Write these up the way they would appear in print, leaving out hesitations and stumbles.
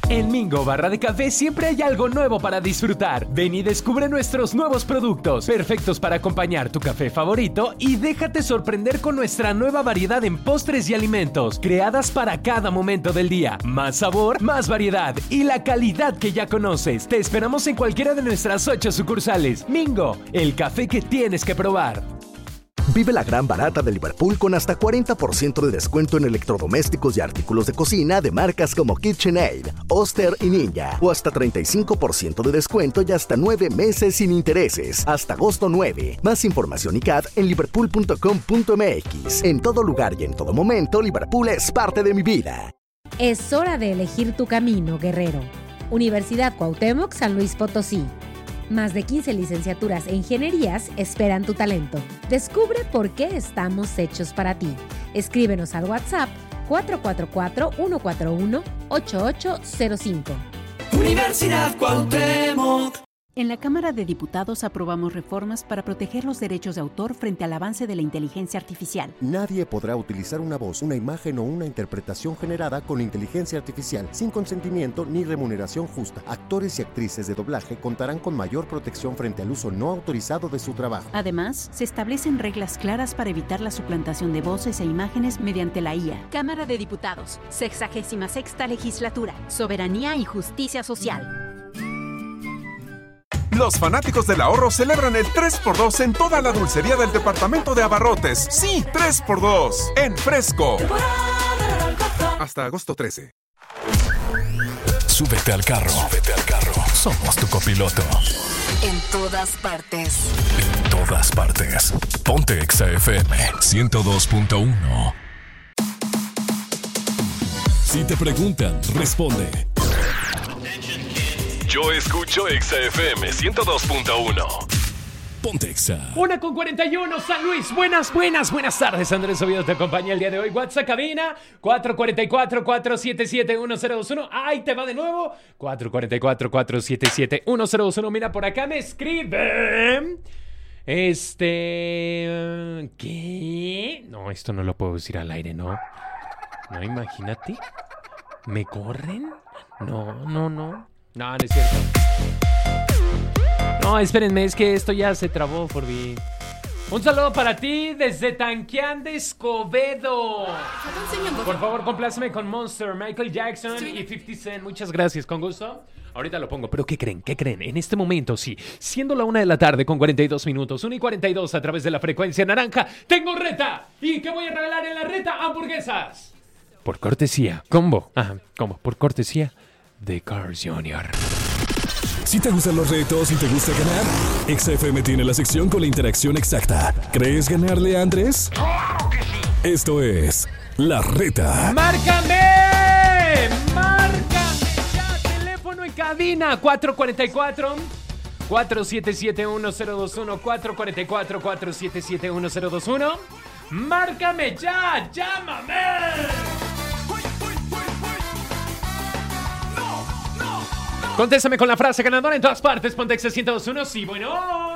En Mingo Barra de Café siempre hay algo nuevo para disfrutar. Ven y descubre nuestros nuevos productos, perfectos para acompañar tu café favorito, y déjate sorprender con nuestra nueva variedad en postres y alimentos, creadas para cada momento del día. Más sabor, más variedad y la calidad que ya conoces. Te esperamos en cualquiera de nuestras 8 sucursales. Mingo, el café que tienes que probar. Vive la gran barata de Liverpool con hasta 40% de descuento en electrodomésticos y artículos de cocina de marcas como KitchenAid, Oster y Ninja. O hasta 35% de descuento y hasta 9 meses sin intereses. Hasta agosto 9. Más información y CAD en liverpool.com.mx. En todo lugar y en todo momento, Liverpool es parte de mi vida. Es hora de elegir tu camino, guerrero. Universidad Cuauhtémoc, San Luis Potosí. Más de 15 licenciaturas e ingenierías esperan tu talento. Descubre por qué estamos hechos para ti. Escríbenos al WhatsApp 444-141-8805. Universidad Cuauhtémoc. En la Cámara de Diputados aprobamos reformas para proteger los derechos de autor frente al avance de la inteligencia artificial. Nadie podrá utilizar una voz, una imagen o una interpretación generada con inteligencia artificial sin consentimiento ni remuneración justa. Actores y actrices de doblaje contarán con mayor protección frente al uso no autorizado de su trabajo. Además, se establecen reglas claras para evitar la suplantación de voces e imágenes mediante la IA. Cámara de Diputados, 66ª Legislatura, Soberanía y Justicia Social. Los fanáticos del ahorro celebran el 3x2 en toda la dulcería del departamento de abarrotes. Sí, 3x2 en Fresco. Hasta agosto 13. Súbete al carro. Súbete al carro. Somos tu copiloto. En todas partes. En todas partes. Ponte Exa FM 102.1. Si te preguntan, responde. Yo escucho Exa FM 102.1. Ponte Exa. 1:41, San Luis. Buenas tardes. Andrés Oviedo te acompaña el día de hoy. WhatsApp cabina 444-477-1021. Ahí te va de nuevo. 444-477-1021. Mira, por acá me escriben. ¿Qué? No, esto no lo puedo decir al aire, ¿no? No, imagínate. ¿Me corren? No. No es cierto. No, espérenme, es que esto ya se trabó, Forbi. Un saludo para ti desde Tanquián de Escobedo. Por favor, compláceme con Monster, Michael Jackson y 50 Cent. Muchas gracias, con gusto. Ahorita lo pongo, pero ¿qué creen? En este momento, sí, siendo la 1 de la tarde con 42 minutos, 1:42 a través de la frecuencia naranja, tengo reta. ¿Y qué voy a regalar en la reta? Hamburguesas. Por cortesía, combo. Combo, por cortesía de Carl's Jr. Si te gustan los retos y te gusta ganar, Exa FM tiene la sección con la interacción exacta. ¿Crees ganarle a Andrés? ¡Claro que sí! Esto es La Reta. ¡Márcame ya! Teléfono en cabina 444-477-1021, 444-477-1021. ¡Márcame ya! ¡Llámame! Contéstame con la frase ganadora en todas partes. Ponte Exa 102.1. Sí, bueno.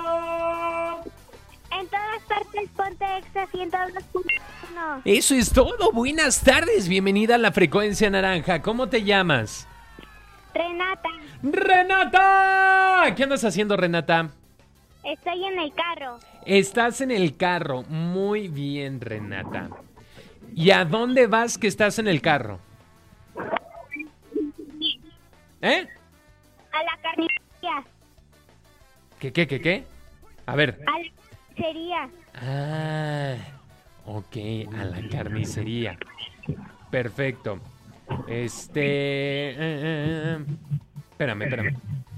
En todas partes, ponte Exa 102.1. Eso es todo. Buenas tardes. Bienvenida a la frecuencia naranja. ¿Cómo te llamas? ¡Renata! ¿Qué andas haciendo, Renata? Estoy en el carro. Estás en el carro. Muy bien, Renata. ¿Y a dónde vas que estás en el carro? ¿Eh? A la carnicería. ¿Qué? A ver. A la carnicería. Ok, a la carnicería. Perfecto. Espérame.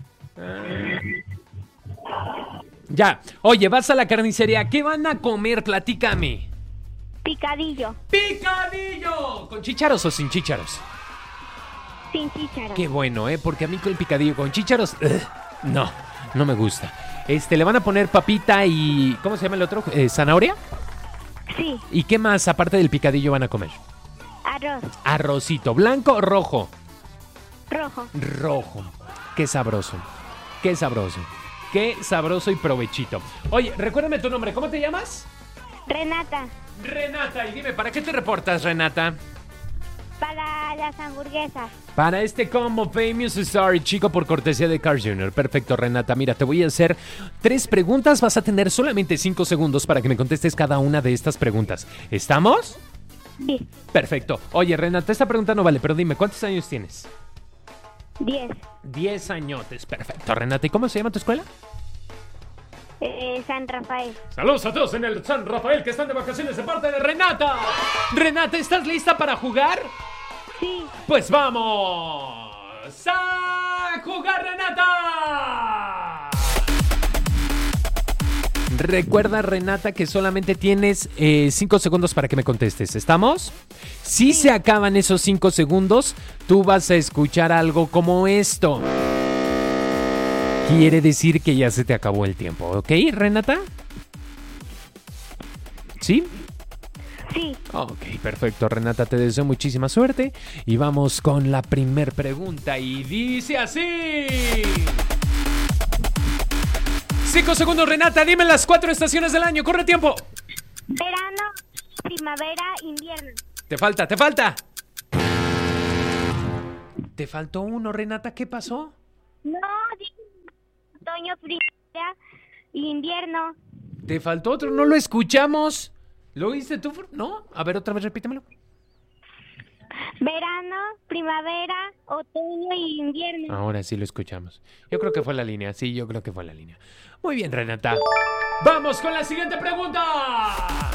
Ya. Oye, vas a la carnicería. ¿Qué van a comer? Platícame. Picadillo. ¡Picadillo! ¿Con chícharos o sin chícharos? Sin chícharos. Qué bueno, porque a mí con el picadillo con chícharos, no me gusta. Le van a poner papita y... ¿cómo se llama el otro? ¿Zanahoria? Sí. ¿Y qué más aparte del picadillo van a comer? Arroz. Arrocito. ¿Blanco o rojo? Rojo. Qué sabroso. Qué sabroso y provechito. Oye, recuérdame tu nombre. ¿Cómo te llamas? Renata. Y dime, ¿para qué te reportas, Renata? Para para las hamburguesas. Para este combo Famous Story, chico, por cortesía de Carl Jr. Perfecto, Renata. Mira, te voy a hacer 3 preguntas. Vas a tener solamente 5 segundos para que me contestes cada una de estas preguntas. ¿Estamos? Sí. Perfecto. Oye, Renata, esta pregunta no vale, pero dime, ¿cuántos años tienes? 10. 10 añotes. Perfecto, Renata. ¿Y cómo se llama tu escuela? San Rafael. Saludos a todos en el San Rafael que están de vacaciones de parte de Renata. Renata, ¿estás lista para jugar? Sí. Pues vamos a jugar, Renata. Recuerda, Renata, que solamente tienes 5 segundos para que me contestes. ¿Estamos? Si se acaban esos 5 segundos, tú vas a escuchar algo como esto. Quiere decir que ya se te acabó el tiempo, ¿ok, Renata? ¿Sí? Sí. Ok, perfecto, Renata, te deseo muchísima suerte. Y vamos con la primer pregunta y dice así. 5 segundos, Renata, dime las 4 estaciones del año, corre tiempo. Verano, primavera, invierno. Te falta. Te faltó uno, Renata, ¿qué pasó? No, otoño, primavera, invierno. Te faltó otro, no lo escuchamos. ¿Lo oíste tú? ¿No? A ver, otra vez, repítemelo. Verano, primavera, otoño y invierno. Ahora sí lo escuchamos. Yo creo que fue la línea. Sí, yo creo que fue la línea. Muy bien, Renata. ¡Vamos con la siguiente pregunta!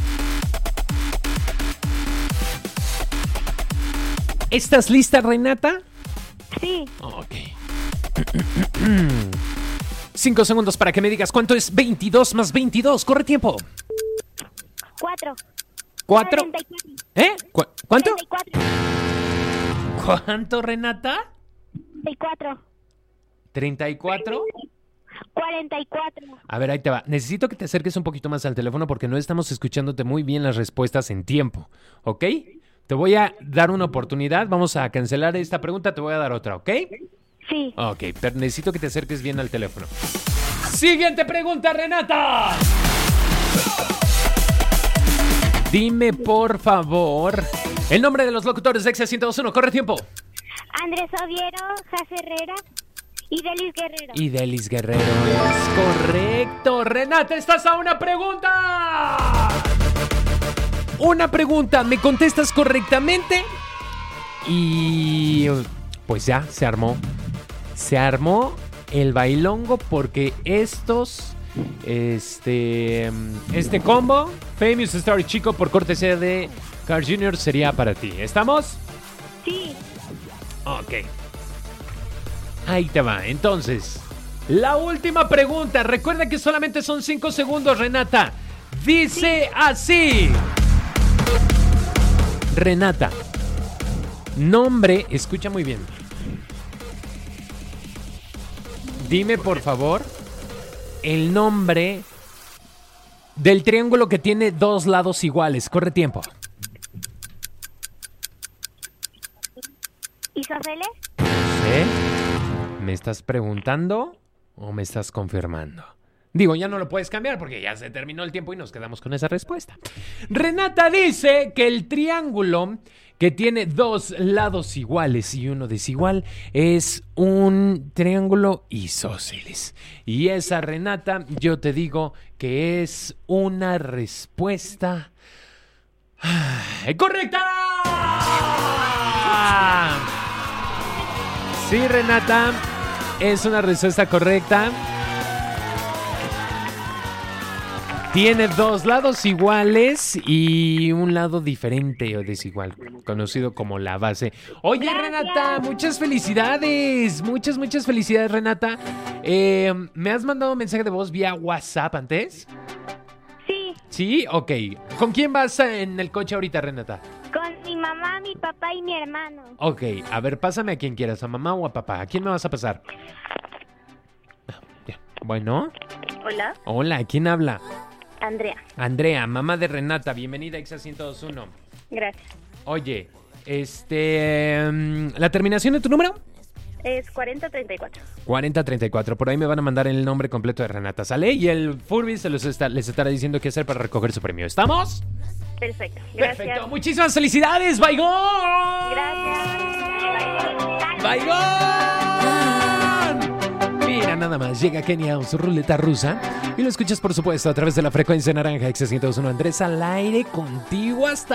¿Estás lista, Renata? Sí. Ok. 5 segundos para que me digas cuánto es 22 más 22. ¡Corre tiempo! 4. 4. 44. ¿Eh? ¿Cuánto? 44. ¿Cuánto, Renata? 34. 34. 44. A ver, ahí te va. Necesito que te acerques un poquito más al teléfono porque no estamos escuchándote muy bien las respuestas en tiempo, ¿ok? Te voy a dar una oportunidad. Vamos a cancelar esta pregunta, te voy a dar otra, ¿ok? Sí. Ok, pero necesito que te acerques bien al teléfono. Siguiente pregunta, Renata. Dime, por favor, el nombre de los locutores de Exa 102.1. Corre tiempo. Andrés Oviero, Jas Herrera y Delis Guerrero. Y Delis Guerrero es correcto. Renata, estás a una pregunta. Una pregunta, ¿me contestas correctamente? Y pues ya, se armó. Se armó el bailongo porque este combo Famous Story, chico, por cortesía de Carl Jr. sería para ti. ¿Estamos? Sí. Ok. Ahí te va. Entonces, la última pregunta. Recuerda que solamente son 5 segundos, Renata. Dice así. Renata, nombre, escucha muy bien. Dime, por favor, el nombre del triángulo que tiene 2 lados iguales. Corre tiempo. ¿Isósceles? ¿Sí? ¿Me estás preguntando o me estás confirmando? Digo, ya no lo puedes cambiar porque ya se terminó el tiempo y nos quedamos con esa respuesta. Renata dice que el triángulo que tiene 2 lados iguales y uno desigual es un triángulo isósceles. Y esa, Renata, yo te digo que es una respuesta ¡correcta! Sí, Renata, es una respuesta correcta. Tiene 2 lados iguales y un lado diferente o desigual, conocido como la base. Oye, gracias, Renata, muchas felicidades. Muchas felicidades, Renata. ¿Me has mandado un mensaje de voz vía WhatsApp antes? Sí. ¿Sí? Ok. ¿Con quién vas en el coche ahorita, Renata? Con mi mamá, mi papá y mi hermano. Ok, a ver, pásame a quien quieras, a mamá o a papá. ¿A quién me vas a pasar? Bueno. Hola. Hola, ¿quién habla? Andrea. Andrea, mamá de Renata, bienvenida a Exa 102.1. Gracias. Oye, ¿la terminación de tu número? Es 4034. 4034, por ahí me van a mandar el nombre completo de Renata, ¿sale? Y el Furby les estará diciendo qué hacer para recoger su premio. ¿Estamos? Perfecto. Gracias. Perfecto. Muchísimas felicidades, Baigón. Gracias. Baigón. Mira, nada más. Llega Kenia a su ruleta rusa y lo escuchas, por supuesto, a través de la frecuencia naranja X101. Andrés al aire contigo hasta